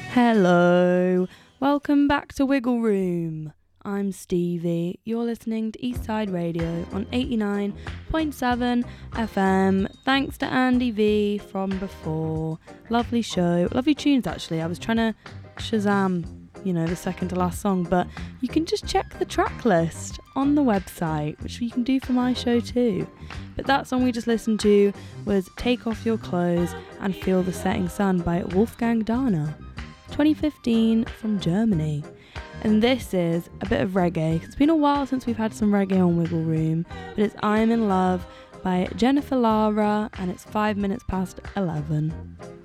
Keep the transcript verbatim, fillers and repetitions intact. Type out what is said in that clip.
Hello, welcome back to Wiggle Room. I'm Stevie. You're listening to Eastside Radio on eighty-nine point seven F M. Thanks to Andy V from before. Lovely show, lovely tunes actually. I was trying to Shazam, you know, the second to last song, but you can just check the track list on the website, which you can do for my show too. But that song we just listened to was Take Off Your Clothes and Feel the Setting Sun by Wolfgang Dahner. twenty fifteen from Germany. And this is a bit of reggae. It's been a while since we've had some reggae on Wiggle Room, but it's I'm in Love by Jennifer Lara, and it's five minutes past eleven.